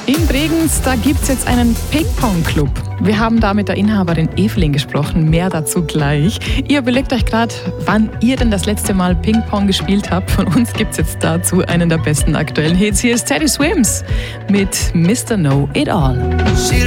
In Bregenz, da gibt es jetzt einen Ping-Pong-Club. Wir haben da mit der Inhaberin Evelyn gesprochen, mehr dazu gleich. Ihr überlegt euch gerade, wann ihr denn das letzte Mal Ping-Pong gespielt habt. Von uns gibt es jetzt dazu einen der besten aktuellen Hits. Hier ist Teddy Swims mit Mr. Know It All.